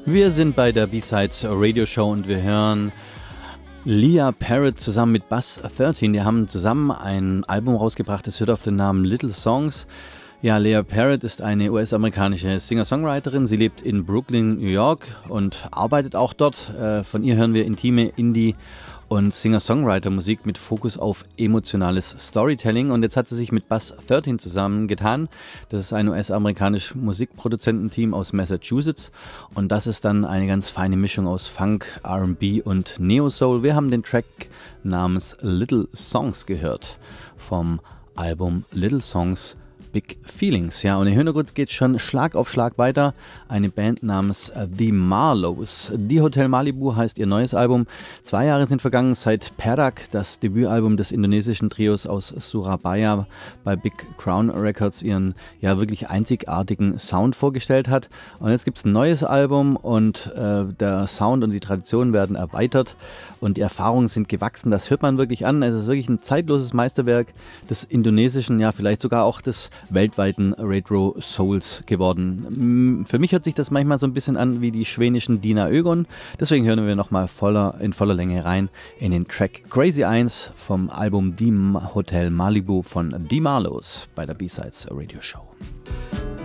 Wir sind bei der B-Sides Radio Show und wir hören Leah Parrott zusammen mit Buzz 13. Die haben zusammen ein Album rausgebracht, das hört auf den Namen Little Songs. Ja, Leah Parrott ist eine US-amerikanische Singer-Songwriterin. Sie lebt in Brooklyn, New York und arbeitet auch dort. Von ihr hören wir intime Indie- und Singer-Songwriter-Musik mit Fokus auf emotionales Storytelling. Und jetzt hat sie sich mit Buzz 13 zusammengetan. Das ist ein US-amerikanisches Musikproduzententeam aus Massachusetts. Und das ist dann eine ganz feine Mischung aus Funk, R&B und Neo-Soul. Wir haben den Track namens Little Songs gehört vom Album Little Songs Big Feelings. Ja, und im Hintergrund geht schon Schlag auf Schlag weiter. Eine Band namens The Marlows. Die Hotel Malibu heißt ihr neues Album. 2 Jahre sind vergangen, seit Perak, das Debütalbum des indonesischen Trios aus Surabaya, bei Big Crown Records ihren ja wirklich einzigartigen Sound vorgestellt hat. Und jetzt gibt es ein neues Album und der Sound und die Traditionen werden erweitert und die Erfahrungen sind gewachsen. Das hört man wirklich an. Es ist wirklich ein zeitloses Meisterwerk des indonesischen, ja vielleicht sogar auch des weltweiten Retro Souls geworden. Für mich hört sich das manchmal so ein bisschen an wie die schwedischen Dina Ögon. Deswegen hören wir nochmal in voller Länge rein in den Track Crazy 1 vom Album The Hotel Malibu von The Marlows bei der B-Sides Radio Show.